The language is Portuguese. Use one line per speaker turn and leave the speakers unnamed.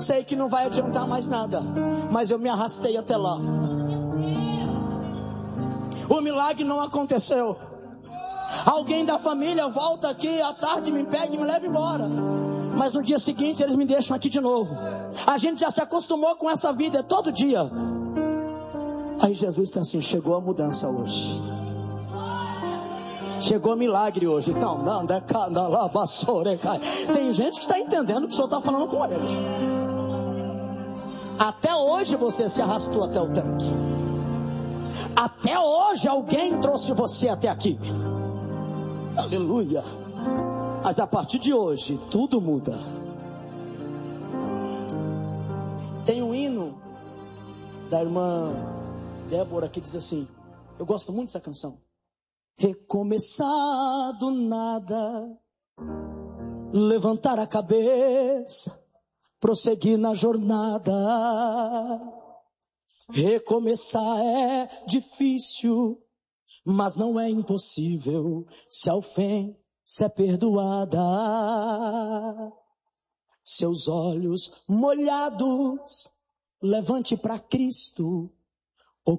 sei que não vai adiantar mais nada, mas eu me arrastei até lá. O milagre não aconteceu. Alguém da família volta aqui à tarde, me pega e me leva embora. Mas no dia seguinte eles me deixam aqui de novo. A gente já se acostumou com essa vida todo dia. Aí Jesus está assim, chegou a mudança hoje. Chegou o milagre hoje. Tem gente que está entendendo o que o senhor está falando com ele. Até hoje você se arrastou até o tanque. Até hoje alguém trouxe você até aqui. Aleluia. Mas a partir de hoje tudo muda. Tem um hino da irmã Débora que diz assim, eu gosto muito dessa canção. Recomeçar do nada, levantar a cabeça, prosseguir na jornada. Recomeçar é difícil, mas não é impossível se a ofensa é perdoada. Seus olhos molhados, levante para Cristo,